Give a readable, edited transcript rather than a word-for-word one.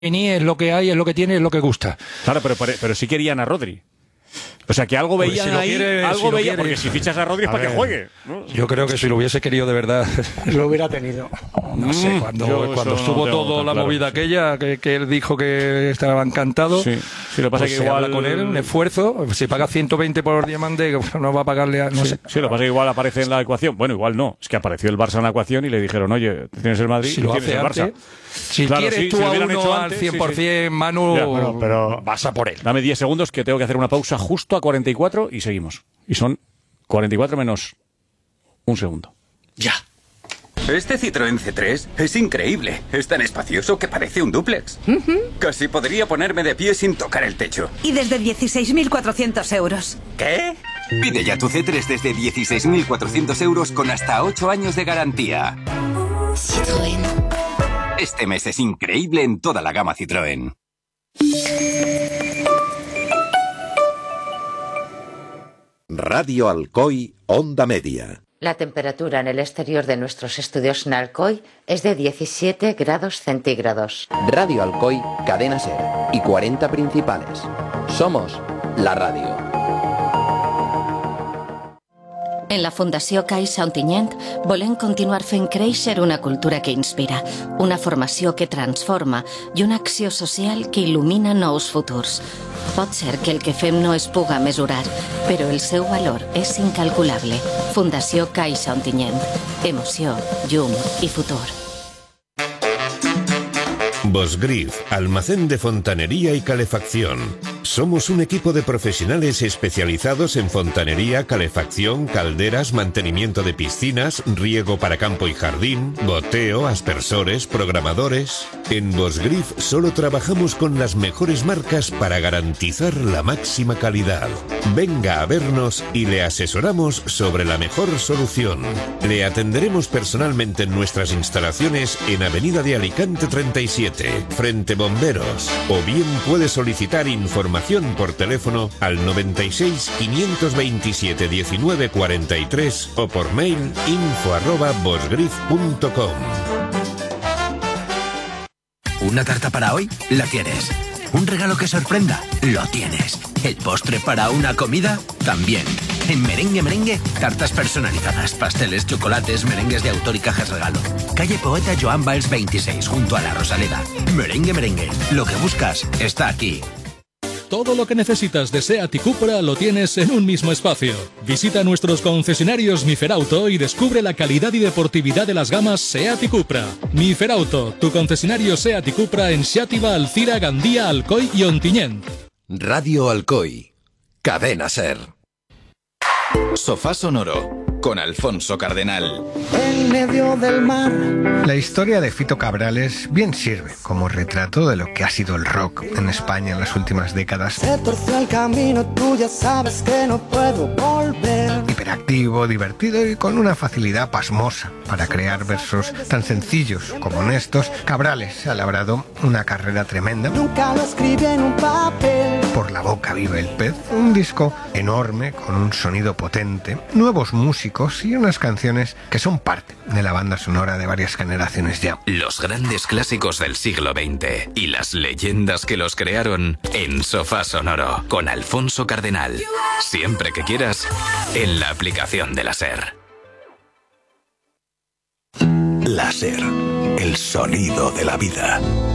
es lo que hay, es lo que tiene, es lo que gusta. Claro, pero sí querían a Rodri. O sea, que algo veían si ahí, porque si fichas a Rodri es para que juegue, ¿no? Yo creo que si lo hubiese querido de verdad lo hubiera tenido. No sé, cuando estuvo todo la movida aquella, que él dijo que estaba encantado. Sí, lo que pasa pues es que igual con él un esfuerzo, si paga 120 por diamante, no va a pagarle no sé. Sí, lo que pasa es que igual aparece en la ecuación. Bueno, igual no, es que apareció el Barça en la ecuación y le dijeron, oye, tienes el Madrid, si lo tienes hace el Barça. Antes, si quieres tú a uno al 100%, Manu, pero vas a por él. Dame 10 segundos que tengo que hacer una pausa justo a 44 y seguimos. Y son 44 menos un segundo. Ya. Este Citroën C3 es increíble. Es tan espacioso que parece un dúplex. Casi podría ponerme de pie sin tocar el techo. Y desde 16.400 euros. ¿Qué? Pide ya tu C3 desde 16.400 euros con hasta 8 años de garantía. Citroën. Este mes es increíble en toda la gama Citroën. Radio Alcoy, Onda Media. La temperatura en el exterior de nuestros estudios en Alcoy es de 17 grados centígrados. Radio Alcoy, cadena SER y 40 principales. Somos la radio. En la Fundació Caixa Ontinyent volem continuar fent créixer una cultura que inspira, una formació que transforma i una acció social que il·lumina nous futurs. Pot ser que el que fem no es puga mesurar, però el seu valor és incalculable. Fundació Caixa Ontinyent. Emoció, llum i futur. Bosgrif, almacén de fontanería y calefacción. Somos un equipo de profesionales especializados en fontanería, calefacción, calderas, mantenimiento de piscinas, riego para campo y jardín, goteo, aspersores, programadores. En Bosgrif solo trabajamos con las mejores marcas para garantizar la máxima calidad. Venga a vernos y le asesoramos sobre la mejor solución. Le atenderemos personalmente en nuestras instalaciones en Avenida de Alicante 37, frente Bomberos. O bien puede solicitar información por teléfono al 96 527 19 43 o por mail info@bosgrif.com. ¿Una tarta para hoy? La tienes. ¿Un regalo que sorprenda? Lo tienes. ¿El postre para una comida? También. En Merengue, tartas personalizadas, pasteles, chocolates, merengues de autor y cajas regalo. Calle Poeta Joan Valls 26, junto a la Rosaleda. Merengue, lo que buscas está aquí. Todo lo que necesitas de SEAT y Cupra lo tienes en un mismo espacio. Visita nuestros concesionarios Miferauto y descubre la calidad y deportividad de las gamas SEAT y Cupra. Miferauto, tu concesionario SEAT y Cupra en Xàtiva, Alcira, Gandía, Alcoy y Ontinyent. Radio Alcoy, cadena SER. Sofá Sonoro, con Alfonso Cardenal. En medio del mar. La historia de Fito Cabrales bien sirve como retrato de lo que ha sido el rock en España en las últimas décadas. Se torció el camino, tú ya sabes que no puedo volver. Hiperactivo, divertido y con una facilidad pasmosa para crear versos tan sencillos como honestos, Cabrales ha labrado una carrera tremenda. Nunca lo escribí en un papel. Por la boca vive el pez, un disco enorme con un sonido potente, nuevos músicos y unas canciones que son parte de la banda sonora de varias generaciones ya. Los grandes clásicos del siglo XX y las leyendas que los crearon en Sofá Sonoro con Alfonso Cardenal. Siempre que quieras, en la aplicación de la SER. La SER, el sonido de la vida.